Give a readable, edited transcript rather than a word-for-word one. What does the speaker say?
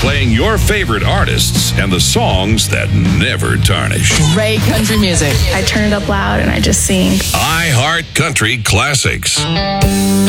playing your favorite artists and the songs that never tarnish. Great country music. I turn it up loud and I just sing. iHeart Country Classics.